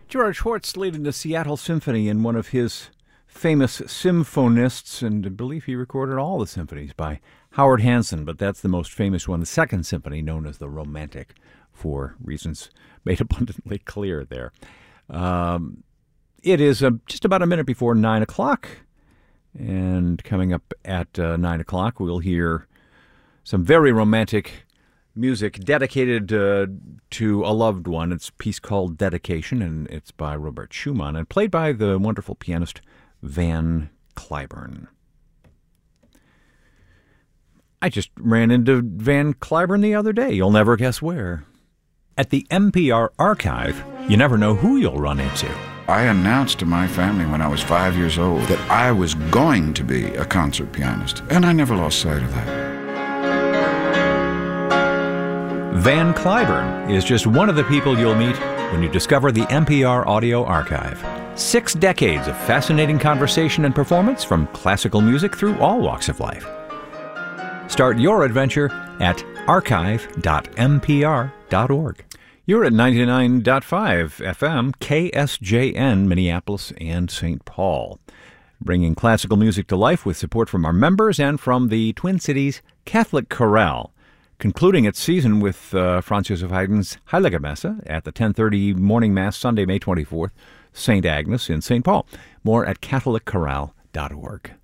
George Hortz leading the Seattle Symphony in one of his famous symphonists, and I believe he recorded all the symphonies by Howard Hanson, but that's the most famous one, the Second Symphony, known as the Romantic, for reasons made abundantly clear there. It is just about a minute before 9 o'clock, and coming up at 9 o'clock, we'll hear some very romantic music dedicated to a loved one. It's a piece called Dedication, and it's by Robert Schumann, and played by the wonderful pianist Van Cliburn. I just ran into Van Cliburn the other day. You'll never guess where. At the NPR archive, you never know who you'll run into. I announced to my family when I was 5 years old that I was going to be a concert pianist, and I never lost sight of that. Van Cliburn is just one of the people you'll meet when you discover the NPR Audio Archive. 6 decades of fascinating conversation and performance from classical music through all walks of life. Start your adventure at archive.npr.org. You're at 99.5 FM, KSJN, Minneapolis and St. Paul, bringing classical music to life with support from our members and from the Twin Cities Catholic Chorale, concluding its season with Franz Joseph Haydn's Heilige Messe at the 10:30 morning Mass, Sunday, May 24th, St. Agnes in St. Paul. More at catholicchorale.org.